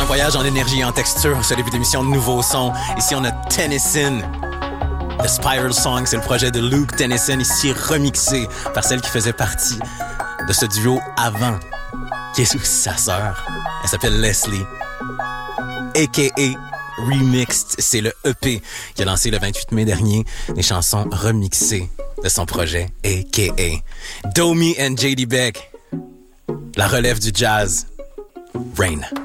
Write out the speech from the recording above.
un voyage en énergie et en texture. Ce début d'émission de nouveaux sons. Ici, on a Tennyson. The Spiral Song, c'est le projet de Luke Tennyson, ici remixé par celle qui faisait partie de ce duo avant, qui est aussi sa sœur. Elle s'appelle Leslie. A.K.A. Remixed, c'est le EP qui a lancé le 28 mai dernier des chansons remixées de son projet A.K.A. Domi and J.D. Beck. La relève du jazz. Rain.